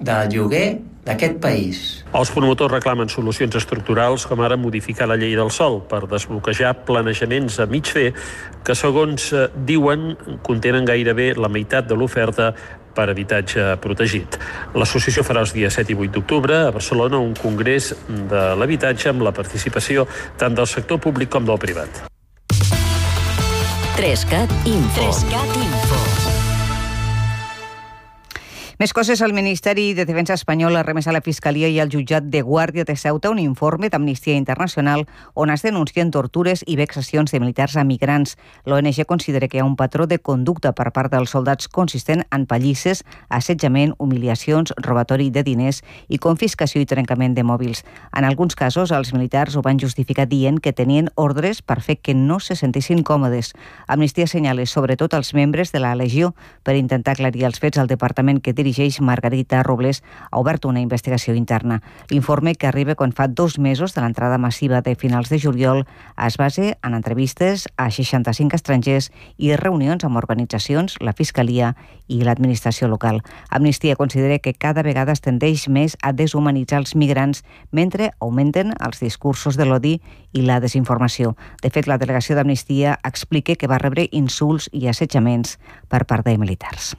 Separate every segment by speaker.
Speaker 1: de lloguer d'aquest país.
Speaker 2: Els promotors reclamen solucions estructurals com ara modificar la llei del sòl per desbloquejar planejaments a mig fer que, segons diuen, contenen gairebé la meitat de l'oferta per habitatge protegit. L'associació farà els dies 7 i 8 d'octubre a Barcelona un congrés de l'habitatge amb la participació tant del sector públic com del privat.
Speaker 3: 3CAT Info.
Speaker 4: Més coses, el Ministeri de Defensa espanyol ha remès a la Fiscalia i al jutjat de Guàrdia de Ceuta un informe d'Amnistia Internacional on es denuncien tortures i vexacions de militars a migrants. L'ONG considera que hi ha un patró de conducta per part dels soldats consistent en pallisses, assetjament, humiliacions, robatori de diners i confiscació i trencament de mòbils. En alguns casos, els militars ho van justificar dient que tenien ordres per fer que no se sentissin còmodes. Amnistia assenyala sobretot els membres de la Legió. Per intentar aclarir els fets, el departament que dirigeix Margarita Robles ha obert una investigació interna. L'informe, que arriba quan fa 2 mesos de l'entrada massiva de finals de juliol, es basa en entrevistes a 65 estrangers i reunions amb organitzacions, la Fiscalia i l'administració local. Amnistia considera que cada vegada es tendeix més a deshumanitzar els migrants mentre augmenten els discursos de l'odi i la desinformació. De fet, la delegació d'Amnistia explica que va rebre insults i assetjaments per part de militars.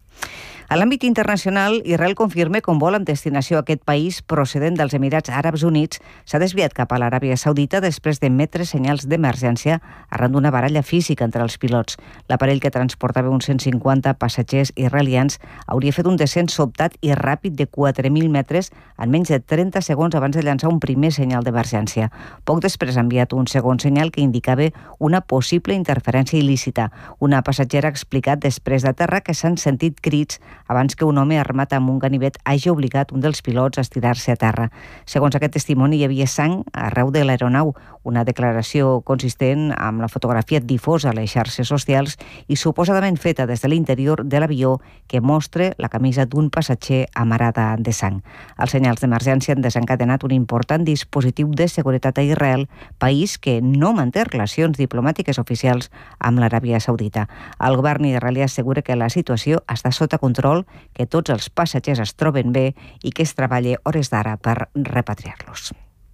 Speaker 4: A l'àmbit internacional, Israel confirma que un vol amb destinació a aquest país procedent dels Emirats Àrabs Units s'ha desviat cap a l'Aràbia Saudita després d'emetre senyals d'emergència arran d'una baralla física entre els pilots. L'aparell, que transportava uns 150 passatgers israelians, hauria fet un descens sobtat i ràpid de 4.000 metres en menys de 30 segons abans de llançar un primer senyal d'emergència. Poc després ha enviat un segon senyal que indicava una possible interferència il·lícita. Una passatgera ha explicat després d'aterrar que s'han sentit crits abans que un home armat amb un ganivet hagi obligat un dels pilots a estirar-se a terra. Segons aquest testimoni, hi havia sang arreu de l'aeronau, una declaració consistent amb la fotografia difosa a les xarxes socials i suposadament feta des de l'interior de l'avió que mostra la camisa d'un passatger amarada de sang. Els senyals d'emergència han desencadenat un important dispositiu de seguretat a Israel, país que no manté relacions diplomàtiques oficials amb l'Aràbia Saudita. El govern israelià assegura que la situació està sota control, que tots els passatgers es troben bé i que es treballa hores d'ara per repatriar-los.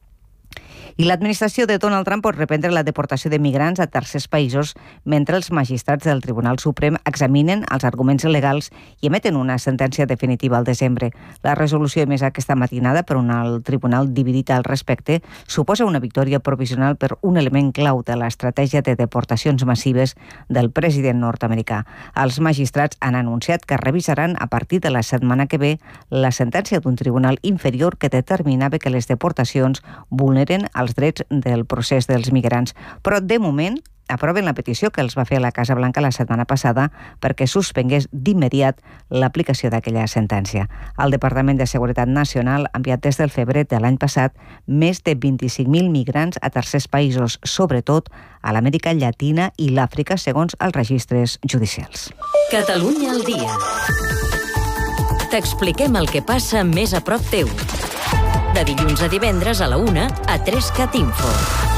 Speaker 4: I l'administració de Donald Trump pot reprendre la deportació de migrants a tercers països mentre els magistrats del Tribunal Suprem examinen els arguments legals i emeten una sentència definitiva al desembre. La resolució emesa aquesta matinada per un alt tribunal dividit al respecte suposa una victòria provisional per un element clau de l'estratègia de deportacions massives del president nord-americà. Els magistrats han anunciat que revisaran a partir de la setmana que ve la sentència d'un tribunal inferior que determinava que les deportacions vulneren els drets del procés dels migrants. Però, de moment, aproven la petició que els va fer a la Casa Blanca la setmana passada perquè suspengués d'immediat l'aplicació d'aquella sentència. El Departament de Seguretat Nacional ha enviat des del febrer de l'any passat més de 25.000 migrants a tercers països, sobretot a l'Amèrica Llatina i l'Àfrica, segons els registres judicials.
Speaker 3: Catalunya al dia. T'expliquem el que passa més a prop teu. De dilluns a divendres a la 1 a 3CAT Info.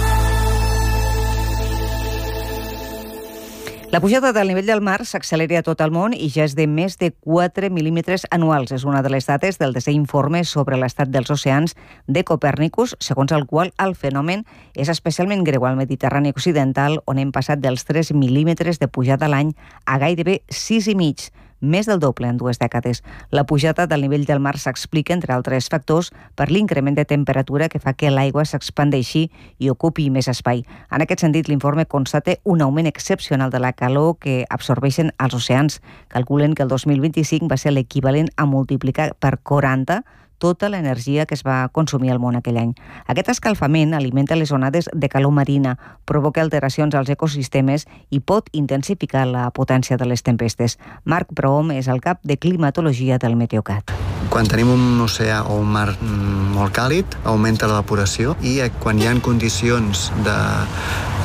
Speaker 4: La pujada del nivell del mar s'accelera a tot el món i ja és de més de 4 mil·límetres anuals. És una de les dades del desè informe sobre l'estat dels oceans de Copèrnicus, segons el qual el fenomen és especialment greu al Mediterrani occidental, on hem passat dels 3 mil·límetres de pujada a l'any a gairebé 6,5, més del doble en 2 dècades. La pujada del nivell del mar s'explica, entre altres factors, per l'increment de temperatura que fa que l'aigua s'expandeixi i ocupi més espai. En aquest sentit, l'informe constata un augment excepcional de la calor que absorbeixen els oceans. Calculen que el 2025 va ser l'equivalent a multiplicar per 40 tota l'energia que es va consumir al món aquell any. Aquest escalfament alimenta les onades de calor marina, provoca alteracions als ecosistemes i pot intensificar la potència de les tempestes. Marc Prohom és el cap de climatologia del Meteocat.
Speaker 5: Quan tenim un oceà o un mar molt càlid, augmenta l'evaporació i quan hi ha condicions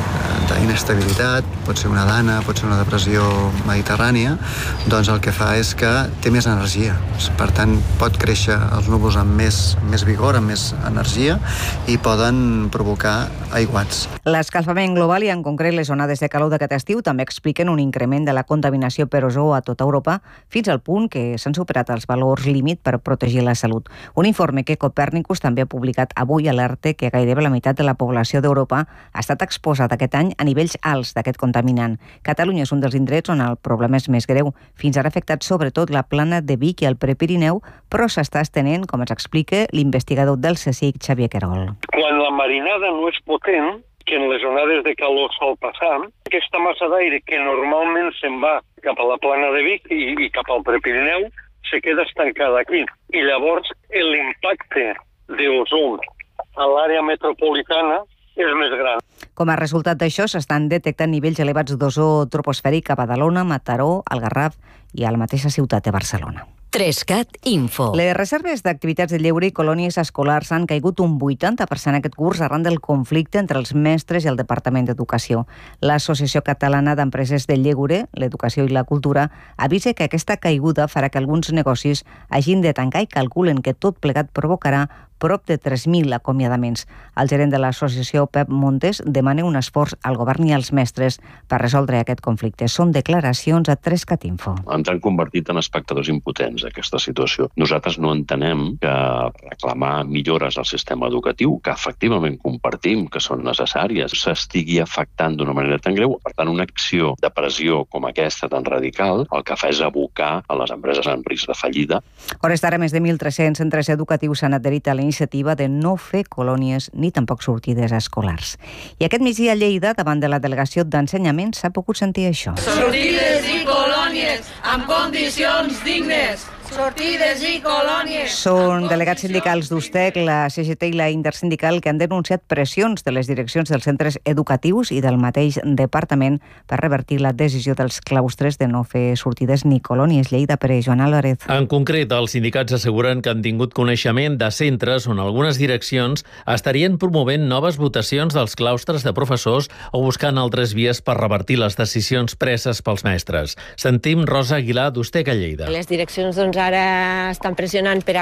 Speaker 5: inestabilitat, pot ser una dana, pot ser una depressió mediterrània, doncs el que fa és que té més energia. Per tant, pot créixer els núvols amb més vigor, amb més energia, i poden provocar aiguats.
Speaker 4: L'escalfament global i en concret les onades de calor d'aquest estiu també expliquen un increment de la contaminació per ozó a tota Europa fins al punt que s'han superat els valors límit per protegir la salut. Un informe que Copernicus també ha publicat avui alerta que gairebé la meitat de la població d'Europa ha estat exposada aquest any a nivells alts d'aquest contaminant. Catalunya és un dels indrets on el problema és més greu. Fins ara ha afectat sobretot la plana de Vic i el Prepirineu, però s'està estenent, com ens explica l'investigador del CSIC, Xavier Querol.
Speaker 6: Quan la marinada no és potent, que en les onades de calor sol passar, aquesta massa d'aire que normalment se'n va cap a la plana de Vic i cap al Prepirineu se queda estancada aquí. I llavors l'impacte d'ozó a l'àrea metropolitana és més gran.
Speaker 4: Com a resultat d'això, s'estan detectant nivells elevats d'ozó troposfèric a Badalona, Mataró, al Garraf i a la mateixa ciutat de Barcelona.
Speaker 3: 3CAT Info.
Speaker 4: Les reserves d'activitats de lleure i colònies escolars han caigut un 80% aquest curs arran del conflicte entre els mestres i el Departament d'Educació. L'Associació Catalana d'Empreses de Lleure, l'Educació i la Cultura avisa que aquesta caiguda farà que alguns negocis hagin de tancar i calculen que tot plegat provocarà prop de 3.000 acomiadaments. El gerent de l'associació, Pep Montes, demana un esforç al govern i als mestres per resoldre aquest conflicte. Són declaracions a 3CAT Info.
Speaker 7: Ens han convertit en espectadors impotents, aquesta situació. Nosaltres no entenem que reclamar millores al sistema educatiu, que efectivament compartim, que són necessàries, s'estigui afectant d'una manera tan greu. Per tant, una acció de pressió com aquesta tan radical, el que fa és abocar a les empreses en risc de fallida.
Speaker 4: A hores d'ara, més de 1.300 centres educatius s'han adherit a la iniciativa de no fer colònies ni tampoc sortides escolars. I aquest migdia a Lleida, davant de la delegació d'ensenyament, s'ha pogut sentir això.
Speaker 8: Sortides i colònies amb condicions dignes. Sortides i colònies.
Speaker 4: Són delegats sindicals d'USTEC, la CGT i la Intersindical que han denunciat pressions de les direccions dels centres educatius i del mateix departament per revertir la decisió dels claustres de no fer sortides ni colònies. Lleida, per Joan Álvarez.
Speaker 9: En concret, els sindicats asseguren que han tingut coneixement de centres on algunes direccions estarien promovent noves votacions dels claustres de professors o buscant altres vies per revertir les decisions preses pels mestres. Sentim Rosa Aguilar, d'USTEC a Lleida.
Speaker 10: Les direccions ara estan pressionant per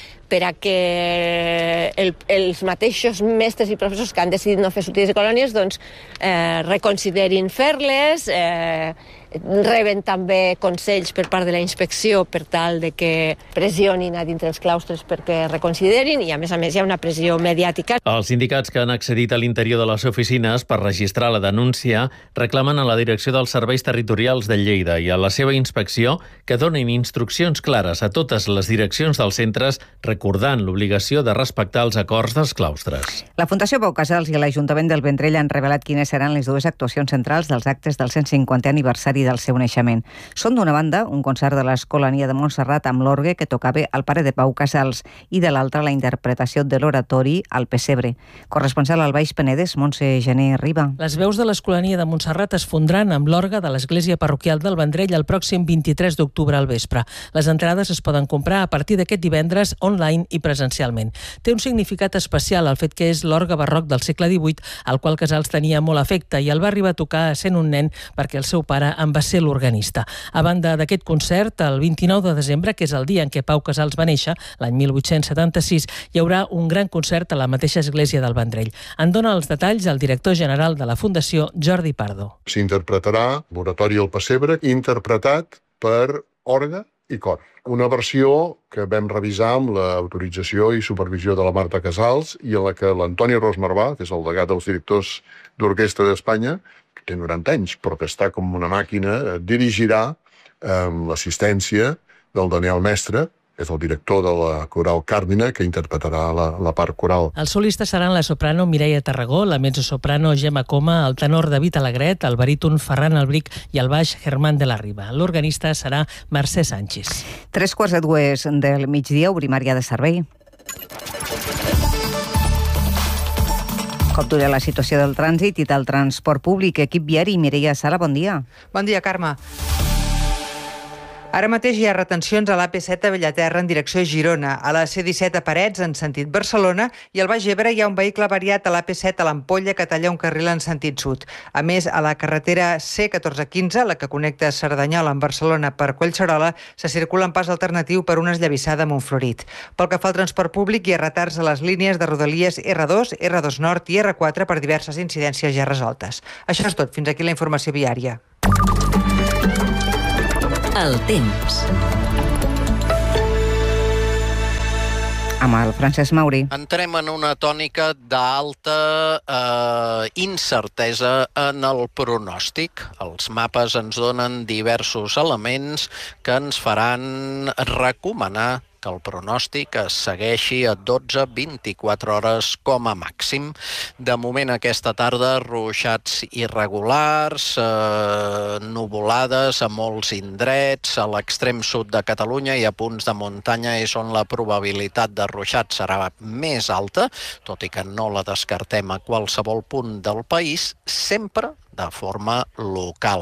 Speaker 10: a que els mateixos mestres i professors que han decidit no fer sortides de colònies reconsiderin fer-les, reben també consells per part de la inspecció per tal de que pressionin a dintre els claustres perquè reconsiderin i a més hi ha una pressió mediàtica.
Speaker 9: Els sindicats que han accedit a l'interior de les oficines per registrar la denúncia reclamen a la direcció dels serveis territorials de Lleida i a la seva inspecció que donin instruccions clares a totes les direccions dels centres recordant l'obligació de respectar els acords dels claustres.
Speaker 4: La Fundació Pau Casals i l'Ajuntament del Vendrell han revelat quines seran les dues actuacions centrals dels actes del 150è aniversari del seu naixement. Són, d'una banda, un concert de l'Escolania de Montserrat amb l'orgue que tocava el pare de Pau Casals i de l'altra la interpretació de l'oratori al Pessebre. Corresponsal al Baix Penedès, Montse Gené Riba.
Speaker 11: Les veus de l'Escolania de Montserrat es fondran amb l'orgue de l'Església Parroquial del Vendrell el pròxim 23 d'octubre al vespre. Les entrades es poden comprar a partir d'aquest divendres online i presencialment. Té un significat especial el fet que és l'orgue barroc del segle XVIII al qual Casals tenia molt afecte i el va arribar a tocar sent un nen perquè el seu pare en va ser l'organista. A banda d'aquest concert, el 29 de desembre, que és el dia en què Pau Casals va néixer, l'any 1876, hi haurà un gran concert a la mateixa església del Vendrell. En dona els detalls el director general de la Fundació, Jordi Pardo.
Speaker 12: S'interpretarà l'oratori al Pessebre, interpretat per orgue i cor. Una versió que vam revisar amb l'autorització i supervisió de la Marta Casals i en la que l'Antoni Rosmarvà, que és el degat dels directors d'orquestra d'Espanya, té 90 anys, però que està com una màquina, dirigirà amb l'assistència del Daniel Mestre, que és el director de la coral Càrdina, que interpretarà la part coral.
Speaker 11: Els solistes seran la soprano Mireia Tarragó, la mezzosoprano Gemma Coma, el tenor David Alegret, el baríton Ferran Albric i el baix Germán de la Riba. L'organista serà Mercè Sánchez.
Speaker 4: 3:45 del migdia, obrim àrea de servei. Com dura la situació del trànsit i del transport públic? Equip viari, Mireia Sala, bon dia.
Speaker 13: Bon dia, Carme. Ara mateix hi ha retencions a l'AP7 a Bellaterra en direcció a Girona, a la C17 a Parets en sentit Barcelona i al Baix Ebre hi ha un vehicle variat a l'AP7 a l'Ampolla que talla un carril en sentit sud. A més, a la carretera C1415, la que connecta Cerdanyola amb Barcelona per Collserola, se circula en pas alternatiu per una esllavissada a Montflorit. Pel que fa al transport públic, hi ha retards a les línies de Rodalies R2, R2 Nord i R4 per diverses incidències ja resoltes. Això és tot. Fins aquí la informació viària.
Speaker 3: El temps.
Speaker 4: Amb el Francesc Mauri.
Speaker 14: Entrem en una tònica d'alta incertesa en el pronòstic. Els mapes ens donen diversos elements que ens faran recomanar que el pronòstic es segueixi a 12-24 hores com a màxim. De moment, aquesta tarda, ruixats irregulars, nuvolades a molts indrets, a l'extrem sud de Catalunya i a punts de muntanya és on la probabilitat de ruixats serà més alta, tot i que no la descartem a qualsevol punt del país, sempre de forma local.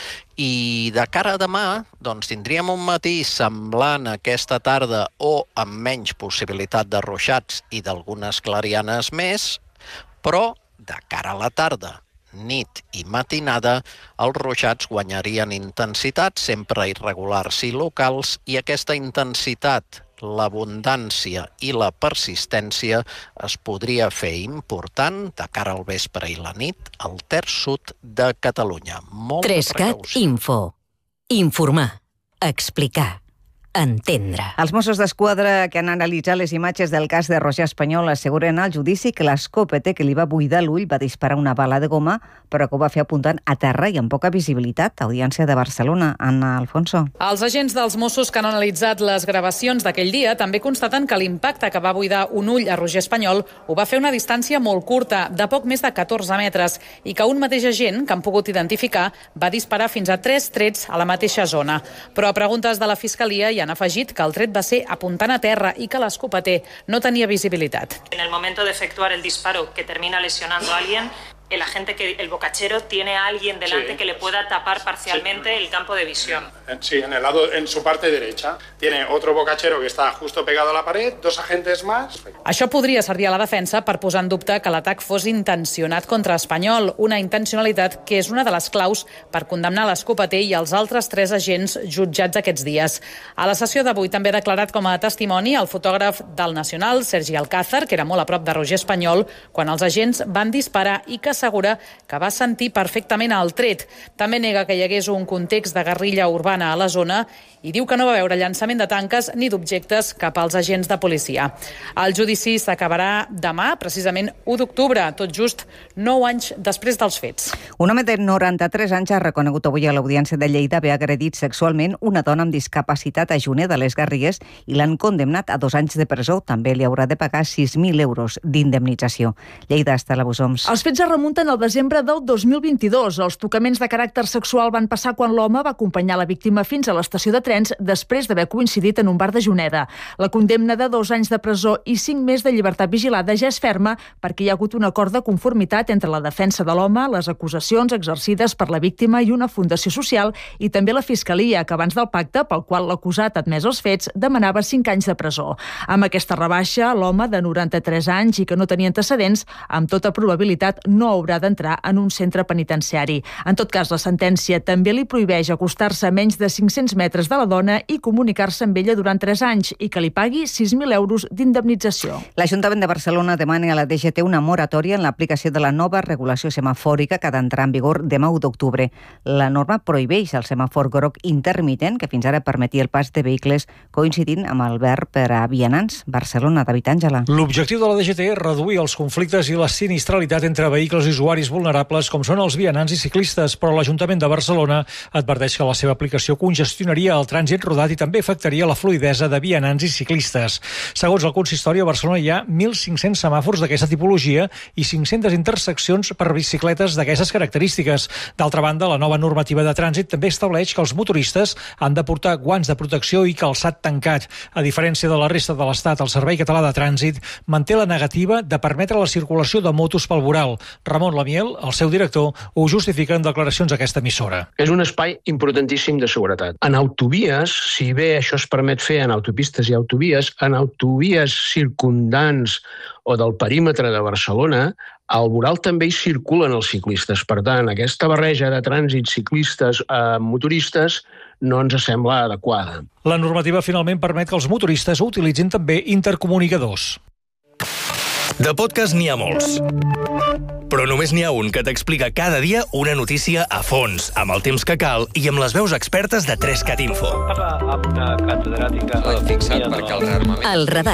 Speaker 14: I de cara a demà, doncs tindríem un matí semblant a aquesta tarda o amb menys possibilitat de ruixats i d'algunes clarianes més, però de cara a la tarda, nit i matinada, els ruixats guanyarien intensitat, sempre irregulars i locals, i aquesta intensitat, l'abundància i la persistència es podria fer important de cara al vespre i la nit al terç sud de Catalunya. Molta precaució.
Speaker 3: 3CAT Info. Informar. Explicar. Entendre.
Speaker 4: Els Mossos d'Esquadra que han analitzat les imatges del cas de Roger Espanyol asseguren al judici que l'escopeta que li va buidar l'ull va disparar una bala de goma, però que ho va fer apuntant a terra i amb poca visibilitat. Audiència de Barcelona. Anna Alfonso.
Speaker 15: Els agents dels Mossos que han analitzat les gravacions d'aquell dia també constaten que l'impacte que va buidar un ull a Roger Espanyol ho va fer a una distància molt curta, de poc més de 14 metres, i que un mateix agent, que han pogut identificar, va disparar fins a 3 trets a la mateixa zona. Però a preguntes de la Fiscalia hi han afegit que el tret va ser apuntant a terra i que l'escopeter no tenia visibilitat.
Speaker 16: En el momento de efectuar el disparo que termina lesionando a alguien, el bocachero tiene a alguien delante que le pueda tapar parcialmente el campo de visión.
Speaker 17: Sí, en su parte derecha. Tiene otro bocachero que está justo pegado a la pared, 2 agentes más.
Speaker 15: Això podria servir a la defensa per posar en dubte que l'atac fos intencionat contra Espanyol, una intencionalitat que és una de les claus per condemnar l'escopeter i els altres 3 agents jutjats aquests dies. A la sessió d'avui també ha declarat com a testimoni el fotògraf del Nacional, Sergi Alcázar, que era molt a prop de Roger Espanyol quan els agents van disparar i que assegura que va sentir perfectament el tret. També nega que hi hagués un context de guerrilla urbana a la zona i diu que no va veure llançament de tanques ni d'objectes cap als agents de policia. El judici s'acabarà demà, precisament 1 d'octubre, tot just 9 anys després dels fets.
Speaker 4: Un home de 93 anys ha reconegut avui a l'Audiència de Lleida haver agredit sexualment una dona amb discapacitat a Juneda de les Garrigues i l'han condemnat a 2 anys de presó. També li haurà de pagar 6.000 euros d'indemnització. Lleida, Estela Busoms.
Speaker 18: Els fets es remunten al desembre del 2022. Els tocaments de caràcter sexual van passar quan l'home va acompanyar la víctima fins a l'estació de trens després d'haver coincidit en un bar de Juneda. La condemna de 2 anys de presó i 5 més de llibertat vigilada ja és ferma perquè hi ha hagut un acord de conformitat entre la defensa de l'home, les acusacions exercides per la víctima i una fundació social i també la Fiscalia, que abans del pacte, pel qual l'acusat admès els fets, demanava 5 anys de presó. Amb aquesta rebaixa, l'home de 93 anys i que no tenia antecedents, amb tota probabilitat no haurà d'entrar en un centre penitenciari. En tot cas, la sentència també li prohibeix acostar-se a menys de 500 metres de la dona i comunicar-se amb ella durant 3 anys i que li pagui 6.000 euros d'indemnització.
Speaker 4: L'Ajuntament de Barcelona demana a la DGT una moratòria en l'aplicació de la nova regulació semafòrica que ha d'entrar en vigor demà 1 d'octubre. La norma prohibeix el semàfor groc intermitent, que fins ara permetia el pas de vehicles coincidint amb el verd per a vianants. Barcelona, David Àngela.
Speaker 19: L'objectiu de la DGT és reduir els conflictes i la sinistralitat entre vehicles i usuaris vulnerables com són els vianants i ciclistes, però l'Ajuntament de Barcelona adverteix que la seva aplicació congestionaria el trànsit rodat i també afectaria la fluïdesa de vianants i ciclistes. Segons el consistori, a Barcelona hi ha 1.500 semàfors d'aquesta tipologia i 500 interseccions per bicicletes d'aquestes característiques. D'altra banda, la nova normativa de trànsit també estableix que els motoristes han de portar guants de protecció i calçat tancat. A diferència de la resta de l'Estat, el Servei Català de Trànsit manté la negativa de permetre la circulació de motos pel voral. Ramon Lamiel, el seu director, ho justifica en declaracions a aquesta emissora.
Speaker 20: És un espai importantíssim de seguretat. En autovies, si bé això es permet fer en autopistes i autovies, en autovies circundants o del perímetre de Barcelona, al voral també hi circulen els ciclistes. Per tant, aquesta barreja de trànsit ciclistes motoristes no ens sembla adequada.
Speaker 19: La normativa finalment permet que els motoristes utilitzin també intercomunicadors.
Speaker 21: De podcast n'hi ha molts, però només n'hi ha un que t'explica cada dia una notícia a fons, amb el temps que cal i amb les veus expertes de 3CAT Info.
Speaker 22: Amb una catedràtica...
Speaker 3: El Radar.